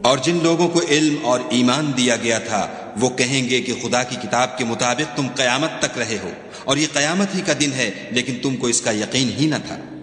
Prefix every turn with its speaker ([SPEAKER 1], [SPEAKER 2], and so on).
[SPEAKER 1] और जिन लोगों को इल्म और ईमान दिया गया था वो कहेंगे कि खुदा की किताब के मुताबिक तुम क़यामत तक रहे हो और ये क़यामत ही का दिन है, लेकिन तुमको इसका यकीन ही न था।